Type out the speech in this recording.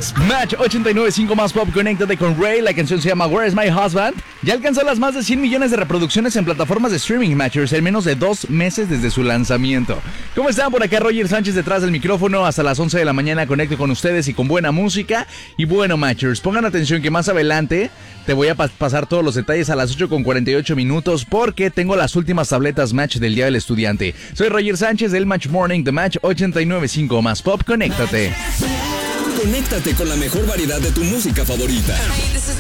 Match 89.5 más pop, conéctate con Ray. La canción se llama Where is my husband? Ya alcanzó las más de 100 millones de reproducciones en plataformas de streaming, Matchers, en menos de 2 meses desde su lanzamiento. ¿Cómo están? Por acá Roger Sánchez detrás del micrófono. Hasta las 11 de la mañana conecto con ustedes y con buena música. Y bueno, Matchers, pongan atención que más adelante te voy a pasar todos los detalles a las 8:48 porque tengo las últimas tabletas Match del Día del Estudiante. Soy Roger Sánchez del Match Morning de Match 89.5 más pop, conéctate. Conéctate con la mejor variedad de tu música favorita. Hey, this is